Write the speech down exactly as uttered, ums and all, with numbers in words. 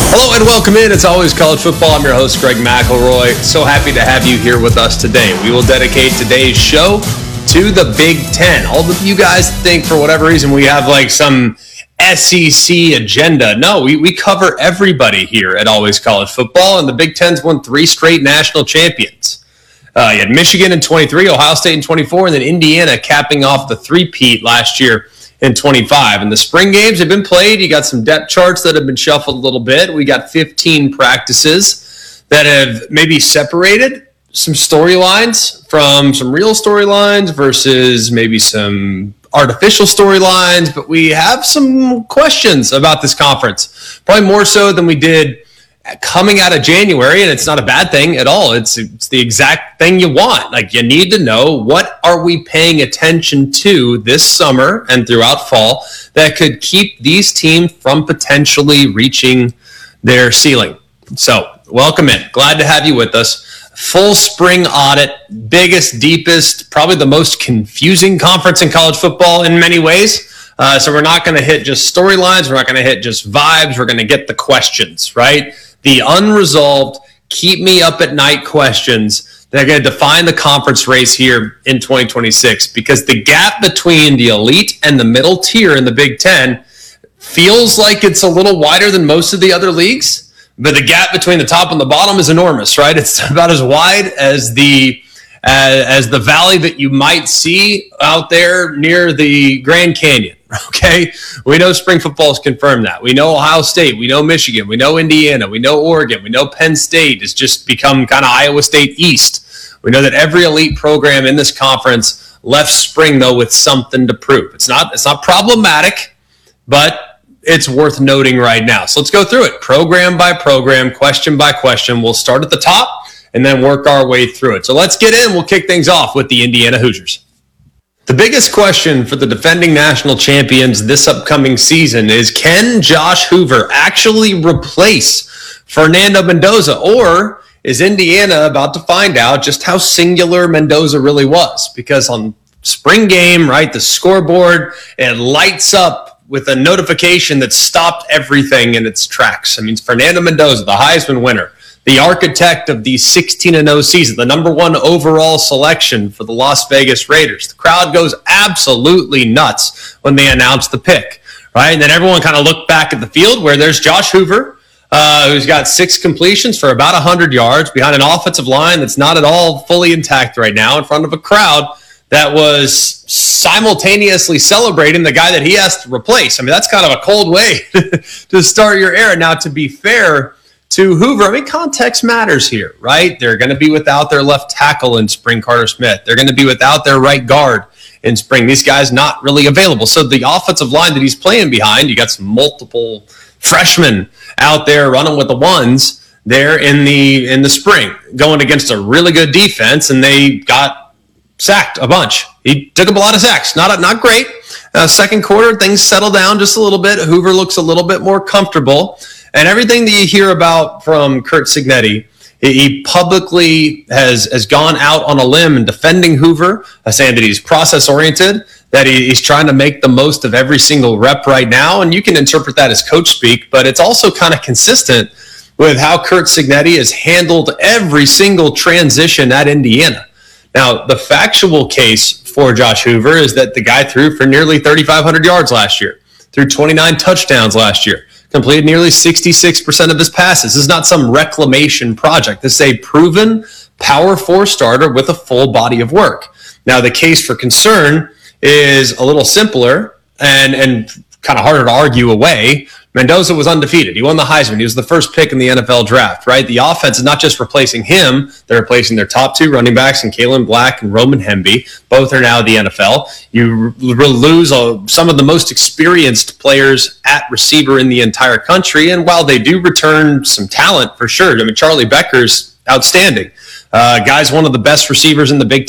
Hello and welcome in. It's always college football. I'm your host, Greg McElroy. So happy to have you here with us today. We will dedicate today's show to the Big Ten. All of you guys think for whatever reason we have like some S E C agenda. No, we, we cover everybody here at Always College Football, and the Big Ten's won three straight national champions. Uh, you had Michigan in twenty-three, Ohio State in twenty-four, and then Indiana capping off the three-peat last year in twenty-five. And the spring games have been played. You got some depth charts that have been shuffled a little bit. We got fifteen practices that have maybe separated some storylines from some real storylines versus maybe some artificial storylines. But we have some questions about this conference, probably more so than we did coming out of January, and it's not a bad thing at all. It's it's the exact thing you want. Like, you need to know, what are we paying attention to this summer and throughout fall that could keep these teams from potentially reaching their ceiling. So welcome in. Glad to have you with us. Full spring audit, biggest, deepest, probably the most confusing conference in college football in many ways. Uh, so we're not going to hit just storylines. We're not going to hit just vibes. We're going to get the questions, right? The unresolved, keep me up at night questions that are going to define the conference race here in twenty twenty-six, because the gap between the elite and the middle tier in the Big Ten feels like it's a little wider than most of the other leagues, but the gap between the top and the bottom is enormous, right? It's about as wide as the uh, as the valley that you might see out there near the Grand Canyon. Okay, we know spring football has confirmed that. We know Ohio State, we know Michigan, we know Indiana, we know Oregon, we know Penn State has just become kind of Iowa State East. We know that every elite program in this conference left spring, though, with something to prove. It's not it's not problematic, but it's worth noting right now. So let's go through it, program by program, question by question. We'll start at the top and then work our way through it. So let's get in. We'll kick things off with the Indiana Hoosiers. The biggest question for the defending national champions this upcoming season is, can Josh Hoover actually replace Fernando Mendoza, or is Indiana about to find out just how singular Mendoza really was? Because on spring game, right, the scoreboard, it lights up with a notification that stopped everything in its tracks. I mean, Fernando Mendoza, the Heisman winner, the architect of the sixteen and oh season, the number one overall selection for the Las Vegas Raiders. The crowd goes absolutely nuts when they announce the pick, right? And then everyone kind of looked back at the field where there's Josh Hoover, uh, who's got six completions for about one hundred yards behind an offensive line that's not at all fully intact right now, in front of a crowd that was simultaneously celebrating the guy that he has to replace. I mean, that's kind of a cold way to start your era. Now, to be fair to Hoover, I mean, context matters here, right? They're going to be without their left tackle in spring, Carter Smith. They're going to be without their right guard in spring. These guys not really available. So the offensive line that he's playing behind, you got some multiple freshmen out there running with the ones there in the in the spring, going against a really good defense, and they got sacked a bunch. He took up a lot of sacks. Not not great. Uh, second quarter, things settle down just a little bit. Hoover looks a little bit more comfortable. And everything that you hear about from Curt Cignetti, he publicly has, has gone out on a limb and defending Hoover, uh, saying that he's process-oriented, that he, he's trying to make the most of every single rep right now. And you can interpret that as coach speak, but it's also kind of consistent with how Curt Cignetti has handled every single transition at Indiana. Now, the factual case for Josh Hoover is that the guy threw for nearly thirty-five hundred yards last year, threw twenty-nine touchdowns last year, completed nearly sixty-six percent of his passes. This is not some reclamation project. This is a proven Power Four starter with a full body of work. Now, the case for concern is a little simpler and, and kind of harder to argue away. Mendoza was undefeated. He won the Heisman. He was the first pick in the N F L draft, right? The offense is not just replacing him. They're replacing their top two running backs, and Kalen Black and Roman Hemby. Both are now in the N F L. You lose uh, some of the most experienced players at receiver in the entire country, and while they do return some talent for sure, I mean, Charlie Becker's outstanding. Uh, guy's one of the best receivers in the Big